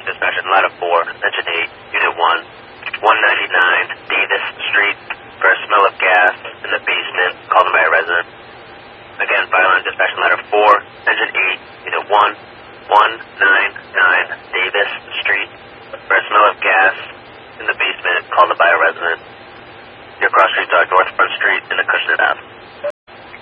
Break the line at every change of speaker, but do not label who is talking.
Alarm Dispatch Ladder 4, Engine 8, Unit 1, 199 Davis Street for a smell of gas in the basement, called by a resident. Again, Fire Alarm Dispatch Ladder 4, Engine 8, Unit 1, 199 Davis Street for a smell of gas in the basement, called by a resident. Your cross streets are North Front Street and Acushnet Ave.